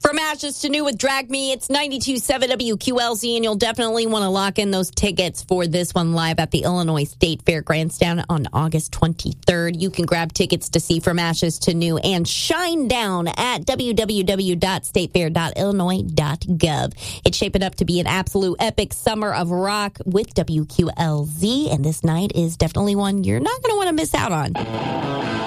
From Ashes to New with Drag Me, it's 92.7 WQLZ, and you'll definitely want to lock in those tickets for this one live at the Illinois State Fair Grandstand on August 23rd. You can grab tickets to see From Ashes to New and Shinedown at www.statefair.illinois.gov. It's shaping up to be an absolute epic summer of rock with WQLZ, and this night is definitely one you're not going to want to miss out on.